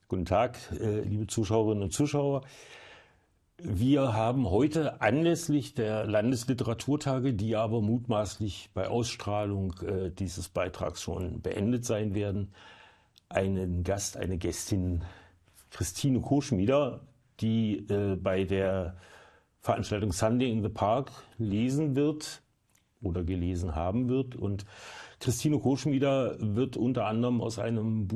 Guten Tag, liebe Zuschauerinnen und Zuschauer. Wir haben heute anlässlich der Landesliteraturtage, die aber mutmaßlich bei Ausstrahlung dieses Beitrags schon beendet sein werden, einen Gast, eine Gästin, Christine Koschmieder, die bei der Veranstaltung Sunday in the Park lesen wird oder gelesen haben wird. Und Christine Koschmieder wird unter anderem aus einem